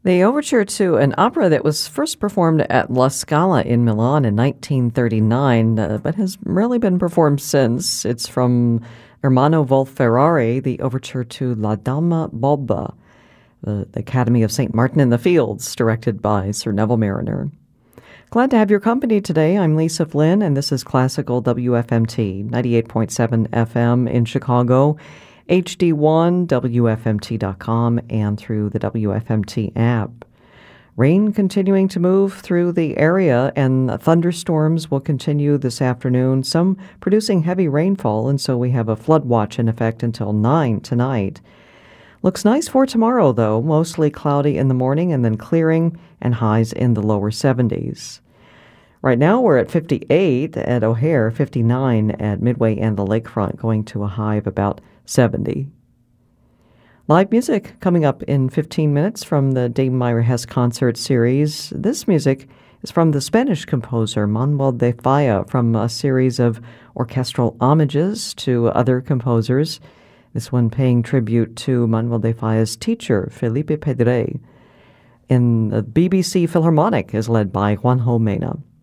The overture to an opera that was first performed at La Scala in Milan in 1939, but has rarely been performed since. It's from Ermanno Volferrari, the overture to La Dama Bobba, the Academy of St. Martin in the Fields, directed by Sir Neville Mariner. Glad to have your company today. I'm Lisa Flynn, and this is Classical WFMT, 98.7 FM in Chicago, HD1, WFMT.com, and through the WFMT app. Rain continuing to move through the area, and thunderstorms will continue this afternoon, some producing heavy rainfall, and so we have a flood watch in effect until 9 tonight. Looks nice for tomorrow, though, mostly cloudy in the morning and then clearing, and highs in the lower 70s. Right now we're at 58 at O'Hare, 59 at Midway and the Lakefront, going to a high of about 70. Live music coming up in 15 minutes from the Dame Myra Hess concert series. This music is from the Spanish composer Manuel de Falla from a series of orchestral homages to other composers. This one paying tribute to Manuel de Falla's teacher, Felipe Pedre. And the BBC Philharmonic is led by Juanjo Mena.